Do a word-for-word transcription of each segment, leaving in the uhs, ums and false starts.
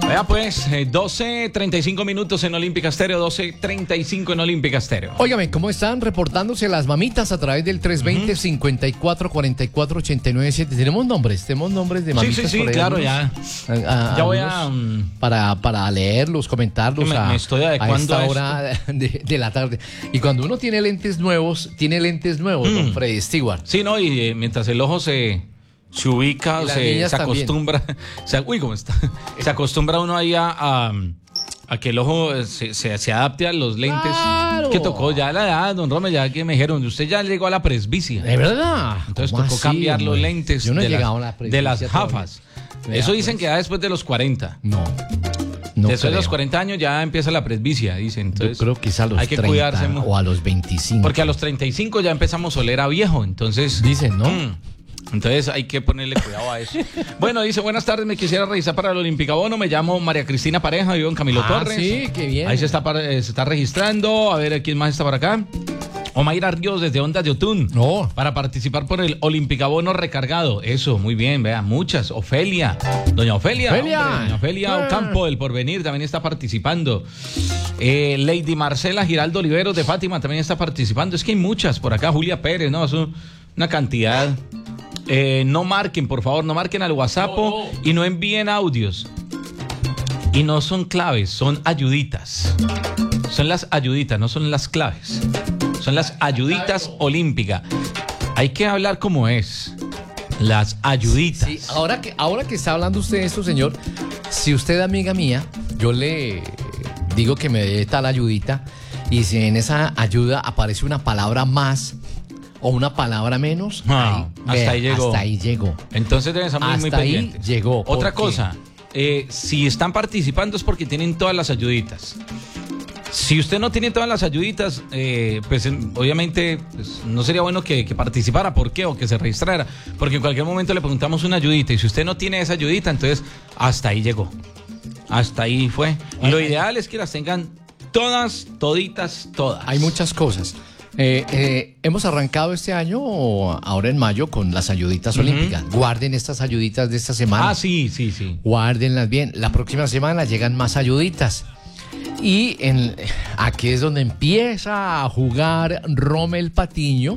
Vea pues, eh, doce treinta y cinco minutos en Olímpica Estéreo, doce treinta y cinco en Olímpica Estéreo. Óigame, ¿cómo están reportándose las mamitas a través del tres veinte, cincuenta y cuatro, cuarenta y cuatro, ochenta y nueve siete? Tenemos nombres, tenemos nombres de mamitas. Sí, sí, sí, por ahí, claro, algunos, ya. A, a, ya voy a... Um, para, para leerlos, comentarlos me, a, me estoy adecuando a esta a hora de, de la tarde. Y cuando uno tiene lentes nuevos, tiene lentes nuevos, mm. don Freddy Stewart. Sí, ¿no? Y eh, mientras el ojo se... se ubica, se, se acostumbra, se, uy, ¿cómo está? Se acostumbra uno ahí a, a, a que el ojo se, se, se adapte a los lentes. Claro. Que tocó ya la edad, don Rommel, ya que me dijeron, usted ya llegó a la presbicia. ¿De verdad? Entonces tocó así, cambiar hombre? los lentes Yo no he de, llegado la, a la de las presbicia gafas. todavía. Eso dicen que ya después de los cuarenta. No. No después creo. de los cuarenta años ya empieza la presbicia, dicen. Entonces, yo creo que es a los hay que treinta cuidarse o a los veinticinco. Porque a los treinta y cinco ya empezamos a oler a viejo, entonces... Dicen, ¿no? Mmm, Entonces hay que ponerle cuidado a eso. Bueno, dice, buenas tardes, me quisiera revisar para el Olímpica Bono. Me llamo María Cristina Pareja, vivo en Camilo ah, Torres. Sí, qué bien. Ahí se está, se está registrando. A ver, ¿quién más está por acá? Omaira Ríos desde Ondas de Otún. No. Para participar por el Olímpica Bono recargado. Eso, muy bien, vea, muchas. Ofelia. Doña Ofelia. Ofelia. Hombre, doña Ofelia Ah. Ocampo del Porvenir también está participando. Eh, Lady Marcela Giraldo Oliveros de Fátima también está participando. Es que hay muchas por acá. Julia Pérez, ¿no? Es una cantidad. Eh, no marquen, por favor, no marquen al WhatsApp no, no. y no envíen audios. Y no son claves, son ayuditas. Son las ayuditas, no son las claves. Son las ayuditas olímpicas. Hay que hablar como es. Las ayuditas. Sí, ahora que, ahora que está hablando usted de esto, señor, si usted, amiga mía, yo le digo que me dé tal ayudita, y si en esa ayuda aparece una palabra más o una palabra menos, ah, ahí, hasta vea, ahí llegó. Hasta ahí llegó. Entonces deben estar muy, hasta muy ahí pendientes. Llegó. Otra cosa, eh, si están participando es porque tienen todas las ayuditas. Si usted no tiene todas las ayuditas, eh, pues obviamente pues, no sería bueno que, que participara. ¿Por qué? O que se registrara. Porque en cualquier momento le preguntamos una ayudita. Y si usted no tiene esa ayudita, entonces hasta ahí llegó. Hasta ahí fue. Y lo ideal es que las tengan todas, toditas, todas. Hay muchas cosas. Eh, eh, hemos arrancado este año, ahora en mayo, con las ayuditas uh-huh. olímpicas. Guarden estas ayuditas de esta semana. Ah, sí, sí, sí. Guárdenlas bien. La próxima semana llegan más ayuditas. Y en, aquí es donde empieza a jugar Rommel Patiño.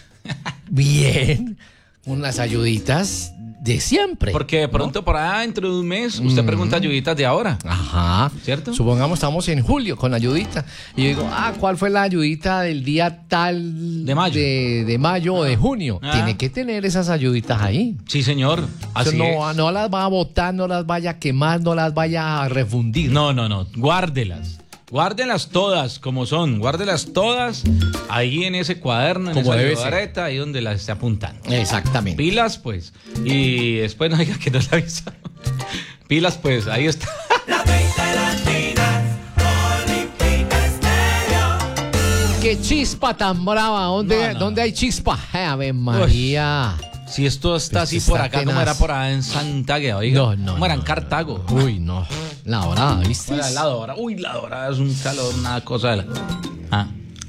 Bien. Con las ayuditas de siempre. Porque de pronto ¿no? por allá dentro de un mes usted mm. pregunta ayuditas de ahora. Ajá. ¿Cierto? Supongamos estamos en julio con la ayudita. Y yo digo, ah, ¿cuál fue la ayudita del día tal de mayo? De, de mayo o ah. de junio. Ah. Tiene que tener esas ayuditas ahí. Sí, señor. Así no, es. no las va a botar, no las vaya a quemar, no las vaya a refundir. No, no, no. Guárdelas. Guárdelas todas como son, guárdelas todas ahí en ese cuaderno, en como esa libreta, ahí donde las esté apuntando. Exactamente. Pilas, pues. Y después no diga que no la avisaron. Pilas, pues, ahí está. La veinte latinas, Olímpica Estéreo. ¡Qué chispa tan brava! ¿Dónde, no, no. ¿dónde hay chispa? ¡Ave María! Uy. Si esto está Esto así por está acá, tenaz. como era por allá en Santague, oiga. No, no. Como era en no, Cartago. No. Uy, no. La dorada, ¿viste? Bueno, la dorada. Uy, la dorada es un calor, una cosa de la... Ah.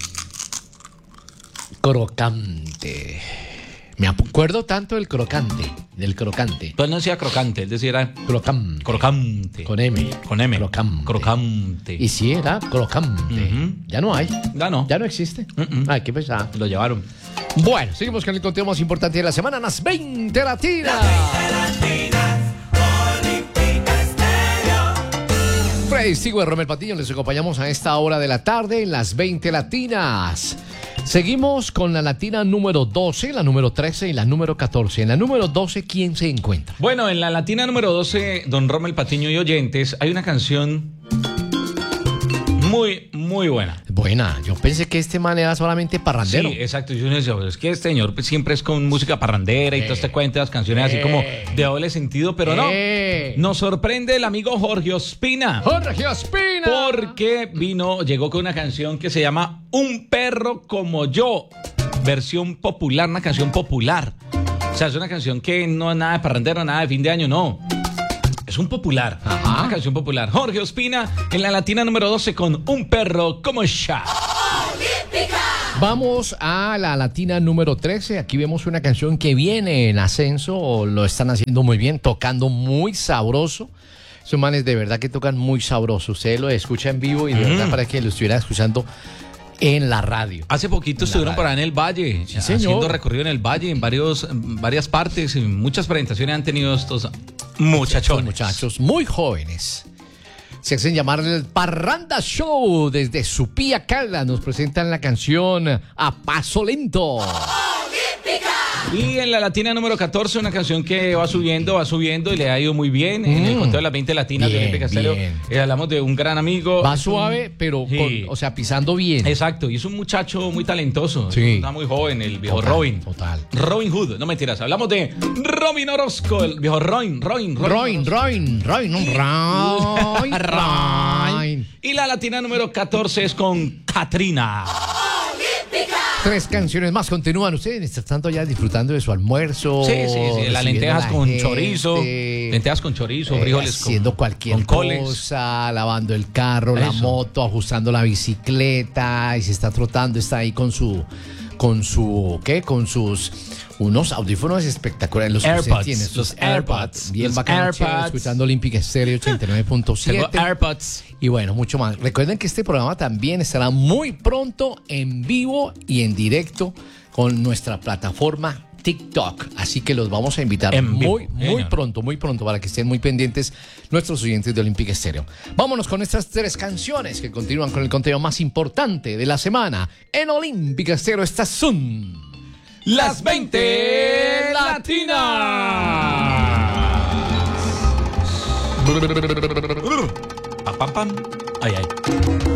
Crocante. Me acuerdo tanto del crocante. Del crocante. Pues no decía crocante, él decía era... Crocante. Crocante. Con M. Con M. Crocante. Crocante. Y sí, era crocante. Uh-huh. Ya no hay. Ya no. Ya no existe. Uh-uh. Ay, qué pesado. Lo llevaron. Bueno, seguimos con el conteo más importante de la semana, las veinte latinas. Freddy Stewart, Rommel Patiño, les acompañamos a esta hora de la tarde en las veinte latinas. Seguimos con la latina número doce, la número trece y la número catorce. En la número doce, ¿quién se encuentra? Bueno, en la latina número doce, don Rommel Patiño y oyentes, hay una canción muy, muy buena. Buena, yo pensé que este man era solamente parrandero. Sí, exacto. Yo decía, es que este señor pues, siempre es con música parrandera y Eh. todo este cuento, las canciones así Eh. como de doble sentido, pero Eh. no. Nos sorprende el amigo Jorge Ospina. Jorge Ospina. Porque vino, llegó con una canción que se llama Un perro como yo. Versión popular, una canción popular. O sea, es una canción que no es nada de parrandero, nada de fin de año, no. Es un popular, Ajá. una canción popular. Jorge Ospina en la latina número doce con Un perro como ya. Vamos a la latina número trece. Aquí vemos una canción que viene en ascenso, lo están haciendo muy bien, tocando muy sabroso. Son manes de verdad que tocan muy sabroso. Usted lo escucha en vivo y de Mm. verdad para que lo estuviera escuchando en la radio. Hace poquito estuvieron por ahí en el Valle, Sí, haciendo señor. recorrido en el Valle, en varios, en varias partes, en muchas presentaciones han tenido estos muchachones. Son muchachos muy jóvenes. Se hacen llamar el Parranda Show. Desde Supía Calda nos presentan la canción A Paso Lento. Y en la latina número catorce, una canción que va subiendo, va subiendo y le ha ido muy bien. En el Mm. conteo de las veinte latinas de Bien, Olímpica Estéreo, bien. eh, hablamos de un gran amigo. Va Es un- suave, pero Sí. con, o sea, pisando bien. Exacto, y es un muchacho muy talentoso. Sí. Está muy joven, el viejo Total, Robin. total. Robin Hood, no mentiras. Hablamos de Robin Orozco, el viejo Robin, Robin, Roin, Roin, Roin, Roin, Roin, Roin. Y la latina número catorce es con Katrina. Tres canciones más continúan ustedes, mientras tanto ya disfrutando de su almuerzo. Sí, sí, sí. Las recibiendo lentejas a la con gente, chorizo. Lentejas con chorizo, eh, frijoles con, haciendo cualquier con coles. cosa, lavando el carro, la Eso. moto, ajustando la bicicleta y se está trotando, está ahí con su con su ¿qué? Con sus unos audífonos espectaculares, los que usted AirPods, tiene, sus los AirPods, bien los bacanos, AirPods. escuchando Olímpica Estéreo ochenta y nueve punto Tengo siete. AirPods. Y bueno, mucho más. Recuerden que este programa también estará muy pronto en vivo y en directo con nuestra plataforma TikTok. Así que los vamos a invitar En vivo, muy, muy señor. pronto, muy pronto, para que estén muy pendientes nuestros oyentes de Olímpica Estéreo. Vámonos con estas tres canciones que continúan con el conteo más importante de la semana en Olímpica Estéreo. Estas son Las veinte latinas. Pam, pam, pam. Ay, ay.